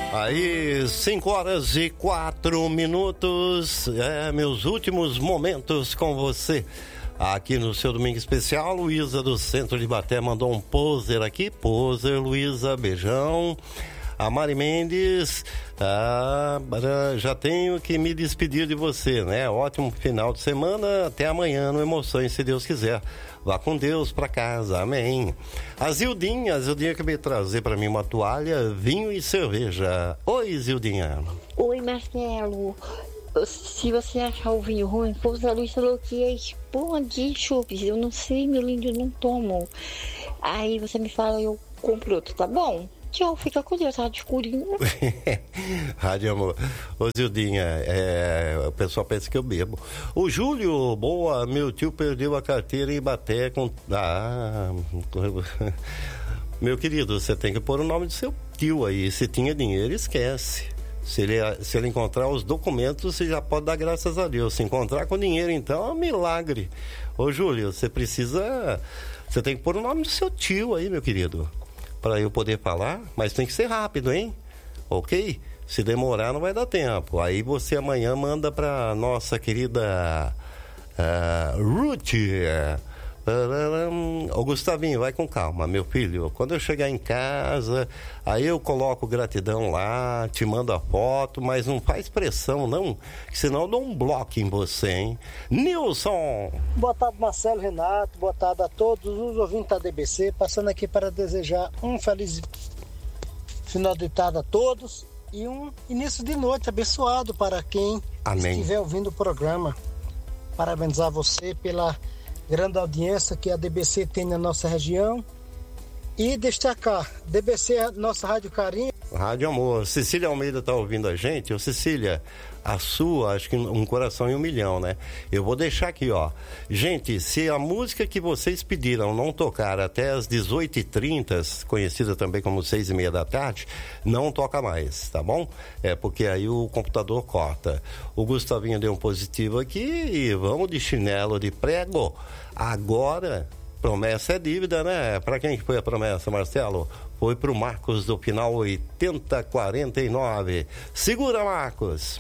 Aí, 5h04, meus últimos momentos com você. Aqui no seu Domingo Especial, Luísa do Centro de Ibaté mandou um poser aqui. Poser, Luísa, beijão. A Mari Mendes, já tenho que me despedir de você, né? Ótimo final de semana, até amanhã no Emoções, se Deus quiser. Vá com Deus pra casa, amém. A Zildinha que veio trazer pra mim uma toalha, vinho e cerveja. Oi, Zildinha. Oi, Marcelo. Se você achar o vinho ruim, a Luiz falou que é espuma de chupes. Eu não sei, meu lindo, eu não tomo. Aí você me fala, eu compro outro, tá bom? Tchau, fica com Deus, rádio escurinho. Rádio Amor. Ô Zildinha, o pessoal pensa que eu bebo. O Júlio, boa, meu tio perdeu a carteira em Ibaté com... Meu querido, você tem que pôr o nome do seu tio aí. Se tinha dinheiro, esquece. Se ele encontrar os documentos, você já pode dar graças a Deus. Se encontrar com dinheiro, então, é um milagre. Ô Júlio, você tem que pôr o nome do seu tio aí, meu querido, para eu poder falar, mas tem que ser rápido, hein? Ok? Se demorar, não vai dar tempo. Aí você amanhã manda para nossa querida Ruth. Ô Gustavinho, vai com calma, meu filho. Quando eu chegar em casa, aí eu coloco gratidão lá, te mando a foto, mas não faz pressão, não, que senão eu dou um bloco em você, hein? Nilson! Boa tarde, Marcelo, Renato, boa tarde a todos os ouvintes da DBC, passando aqui para desejar um feliz final de tarde a todos e um início de noite abençoado para quem estiver ouvindo o programa. Parabenizar você pela grande audiência que a DBC tem na nossa região e destacar, DBC é a nossa Rádio Carinho. Rádio Amor. Cecília Almeida tá ouvindo a gente. Ô Cecília, a sua, acho que um coração em 1 milhão, né? Eu vou deixar aqui, ó. Gente, se a música que vocês pediram não tocar até as 18h30, conhecida também como 6h30 da tarde, não toca mais, tá bom? Porque aí o computador corta. O Gustavinho deu um positivo aqui e vamos de chinelo de prego. Agora, promessa é dívida, né? Pra quem foi a promessa, Marcelo? Foi pro Marcos do final 8049. Segura, Marcos.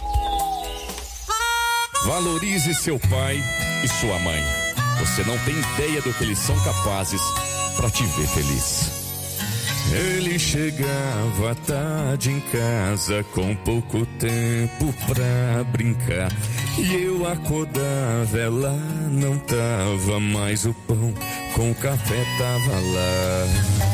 Valorize seu pai e sua mãe. Você não tem ideia do que eles são capazes para te ver feliz. Ele chegava tarde em casa com pouco tempo pra brincar. E eu acordava, ela não tava mais, o pão com o café tava lá.